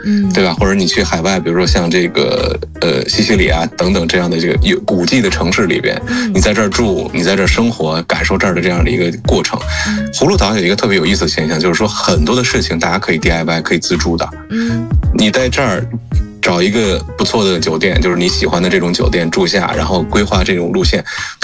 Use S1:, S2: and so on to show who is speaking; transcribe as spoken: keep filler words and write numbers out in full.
S1: 嗯，
S2: 对吧？或者你去海外，比如说像这个呃西西里啊等等这样的这个有古迹的城市里边，你在这儿住，你在这儿生活，感受这儿的这样的一个过程。葫芦岛有一个特别有意思的现象，就是说很多的事情大家可以 D I Y， 可以自助的。
S1: 嗯，
S2: 你在这儿找一个不错的酒店，就是你喜欢的这种酒店住下，然后规划这种路线。